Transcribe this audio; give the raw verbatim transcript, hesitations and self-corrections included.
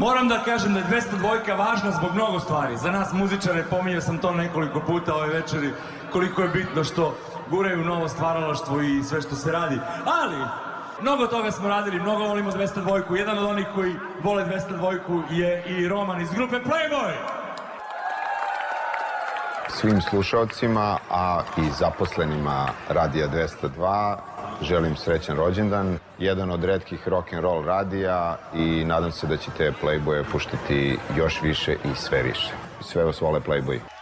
Moram da kažem da je dvesta dva važna zbog mnogo stvari. Za nas muzičare, pominjao sam to nekoliko puta ove večeri, koliko je bitno što guraju novo stvaralaštvo i sve što se radi. Ali, mnogo toga smo radili, mnogo volimo dvesta dva. Jedan od onih koji vole dvesta dva je i Roman iz grupe Playboy. Svim slušalcima, a i zaposlenima Radija dvesta dva, želim srećan rođendan. Jedan od retkih rock'n'roll radija i nadam se da ćete Playboye puštati još više i sve više. Sve vas vole Playboy.